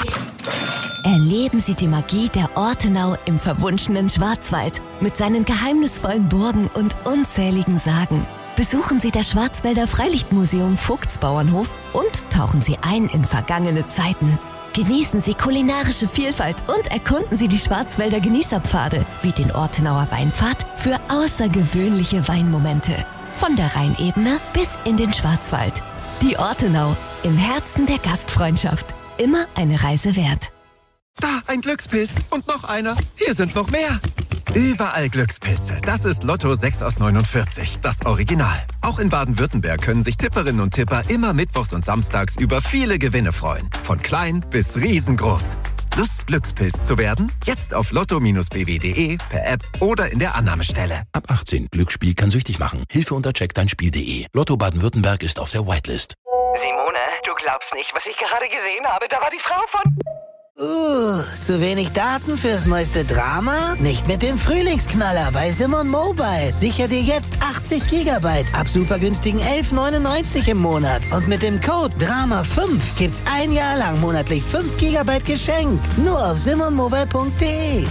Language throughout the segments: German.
Erleben Sie die Magie der Ortenau im verwunschenen Schwarzwald mit seinen geheimnisvollen Burgen und unzähligen Sagen. Besuchen Sie das Schwarzwälder Freilichtmuseum Vogtsbauernhof und tauchen Sie ein in vergangene Zeiten. Genießen Sie kulinarische Vielfalt und erkunden Sie die Schwarzwälder Genießerpfade wie den Ortenauer Weinpfad für außergewöhnliche Weinmomente. Von der Rheinebene bis in den Schwarzwald. Die Ortenau, im Herzen der Gastfreundschaft. Immer eine Reise wert. Da, ein Glückspilz. Und noch einer. Hier sind noch mehr. Überall Glückspilze. Das ist Lotto 6 aus 49, das Original. Auch in Baden-Württemberg können sich Tipperinnen und Tipper immer mittwochs und samstags über viele Gewinne freuen. Von klein bis riesengroß. Lust, Glückspilz zu werden? Jetzt auf lotto-bw.de, per App oder in der Annahmestelle. Ab 18. Glücksspiel kann süchtig machen. Hilfe unter checkdeinspiel.de. Lotto Baden-Württemberg ist auf der Whitelist. Simone, du glaubst nicht, was ich gerade gesehen habe. Da war die Frau von... zu wenig Daten fürs neueste Drama? Nicht mit dem Frühlingsknaller bei Simon Mobile. Sicher dir jetzt 80 GB ab super günstigen 11,99 im Monat. Und mit dem Code DRAMA5 gibt's ein Jahr lang monatlich 5 GB geschenkt. Nur auf simonmobile.de.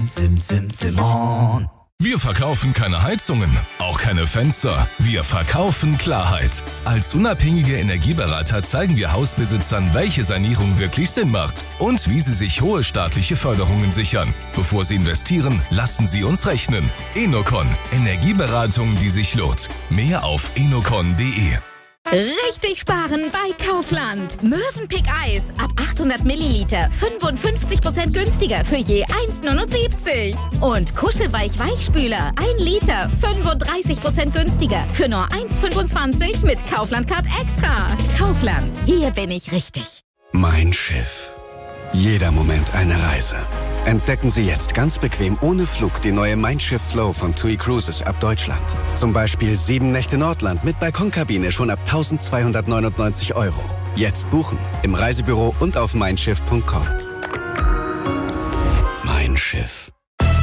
Simon. Wir verkaufen keine Heizungen, auch keine Fenster. Wir verkaufen Klarheit. Als unabhängige Energieberater zeigen wir Hausbesitzern, welche Sanierung wirklich Sinn macht und wie sie sich hohe staatliche Förderungen sichern. Bevor sie investieren, lassen sie uns rechnen. Enocon, Energieberatung, die sich lohnt. Mehr auf enocon.de. Richtig sparen bei Kaufland. Mövenpick Eis ab 800 Milliliter 55% günstiger für je 1,79. Und Kuschelweich-Weichspüler 1 Liter 35% günstiger für nur 1,25 mit Kaufland Card Extra. Kaufland, hier bin ich richtig. Mein Schiff. Jeder Moment eine Reise. Entdecken Sie jetzt ganz bequem ohne Flug die neue Mein Schiff Flow von TUI Cruises ab Deutschland. Zum Beispiel 7 Nächte Nordland mit Balkonkabine schon ab 1.299 €. Jetzt buchen im Reisebüro und auf meinschiff.com. Mein Schiff.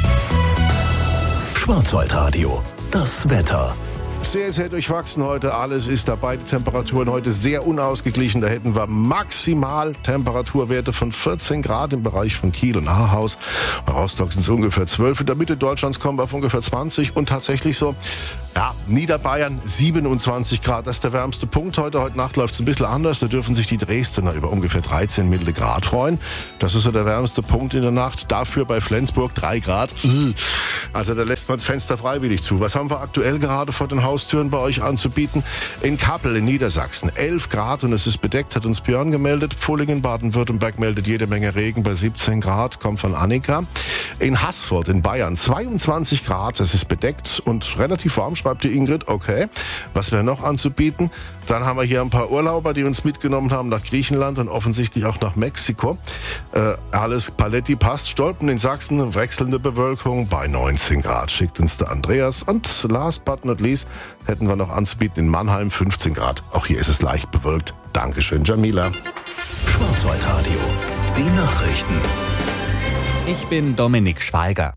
Schwarzwaldradio. Das Wetter. Sehr, sehr durchwachsen heute. Alles ist dabei. Die Temperaturen heute sehr unausgeglichen. Da hätten wir maximal Temperaturwerte von 14 Grad im Bereich von Kiel und Ahaus. Bei Rostock sind es ungefähr 12. In der Mitte Deutschlands kommen wir auf ungefähr 20. Und tatsächlich so, ja, Niederbayern 27 Grad. Das ist der wärmste Punkt heute. Heute Nacht läuft es ein bisschen anders. Da dürfen sich die Dresdner über ungefähr 13 milde Grad freuen. Das ist so der wärmste Punkt in der Nacht. Dafür bei Flensburg 3 Grad. Also da lässt man das Fenster freiwillig zu. Was haben wir aktuell gerade vor den Haustüren bei euch anzubieten? In Kappel in Niedersachsen 11 Grad und es ist bedeckt, hat uns Björn gemeldet. Pfullingen, Baden-Württemberg meldet jede Menge Regen bei 17 Grad, kommt von Annika. In Haßfurt in Bayern 22 Grad, es ist bedeckt und relativ warm, schreibt die Ingrid. Okay, was wäre noch anzubieten? Dann haben wir hier ein paar Urlauber, die uns mitgenommen haben nach Griechenland und offensichtlich auch nach Mexiko. Alles Paletti passt. Stolpen in Sachsen, wechselnde Bewölkung bei 19 Grad, schickt uns der Andreas. Und last but not least hätten wir noch anzubieten in Mannheim 15 Grad. Auch hier ist es leicht bewölkt. Dankeschön, Jamila. Schwarzwaldradio. Die Nachrichten. Ich bin Dominik Schweiger.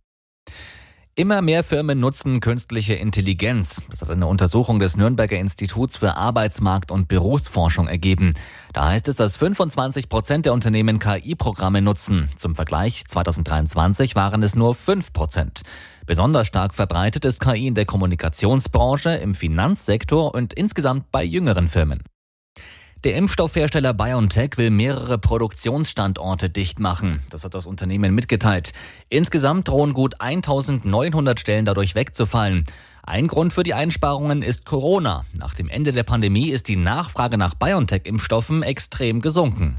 Immer mehr Firmen nutzen künstliche Intelligenz. Das hat eine Untersuchung des Nürnberger Instituts für Arbeitsmarkt- und Berufsforschung ergeben. Da heißt es, dass 25% der Unternehmen KI-Programme nutzen. Zum Vergleich, 2023 waren es nur 5%. Besonders stark verbreitet ist KI in der Kommunikationsbranche, im Finanzsektor und insgesamt bei jüngeren Firmen. Der Impfstoffhersteller BioNTech will mehrere Produktionsstandorte dicht machen. Das hat das Unternehmen mitgeteilt. Insgesamt drohen gut 1900 Stellen dadurch wegzufallen. Ein Grund für die Einsparungen ist Corona. Nach dem Ende der Pandemie ist die Nachfrage nach BioNTech-Impfstoffen extrem gesunken.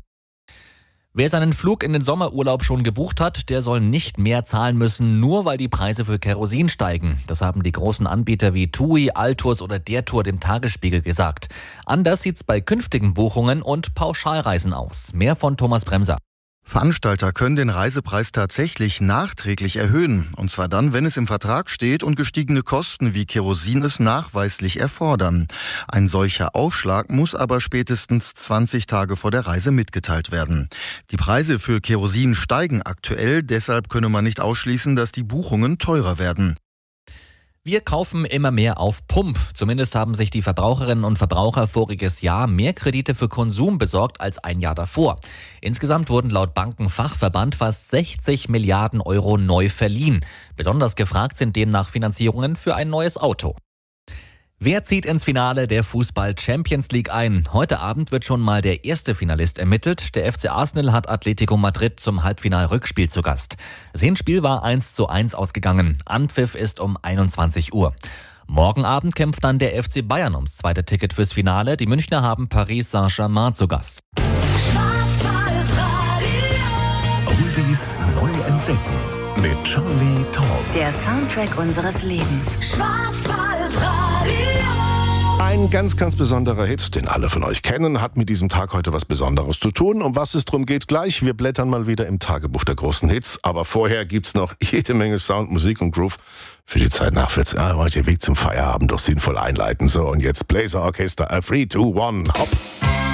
Wer seinen Flug in den Sommerurlaub schon gebucht hat, der soll nicht mehr zahlen müssen, nur weil die Preise für Kerosin steigen. Das haben die großen Anbieter wie TUI, Altours oder der Tour dem Tagesspiegel gesagt. Anders sieht's bei künftigen Buchungen und Pauschalreisen aus. Mehr von Thomas Bremser. Veranstalter können den Reisepreis tatsächlich nachträglich erhöhen. Und zwar dann, wenn es im Vertrag steht und gestiegene Kosten wie Kerosin es nachweislich erfordern. Ein solcher Aufschlag muss aber spätestens 20 Tage vor der Reise mitgeteilt werden. Die Preise für Kerosin steigen aktuell, deshalb könne man nicht ausschließen, dass die Buchungen teurer werden. Wir kaufen immer mehr auf Pump. Zumindest haben sich die Verbraucherinnen und Verbraucher voriges Jahr mehr Kredite für Konsum besorgt als ein Jahr davor. Insgesamt wurden laut Bankenfachverband fast 60 Milliarden Euro neu verliehen. Besonders gefragt sind demnach Finanzierungen für ein neues Auto. Wer zieht ins Finale der Fußball-Champions League ein? Heute Abend wird schon mal der erste Finalist ermittelt. Der FC Arsenal hat Atletico Madrid zum Halbfinal-Rückspiel zu Gast. Das Hinspiel war 1:1 ausgegangen. Anpfiff ist um 21 Uhr. Morgen Abend kämpft dann der FC Bayern ums zweite Ticket fürs Finale. Die Münchner haben Paris Saint-Germain zu Gast. Oldies neu entdecken mit Charlie Tong. Der Soundtrack unseres Lebens. Ein ganz, ganz besonderer Hit, den alle von euch kennen, hat mit diesem Tag heute was Besonderes zu tun. Um was es drum geht gleich. Wir blättern mal wieder im Tagebuch der großen Hits. Aber vorher gibt's noch jede Menge Sound, Musik und Groove für die Zeit nach 14. Heute den Weg zum Feierabend doch sinnvoll einleiten. So, und jetzt Bläserorchester, 3, 2, 1, hopp.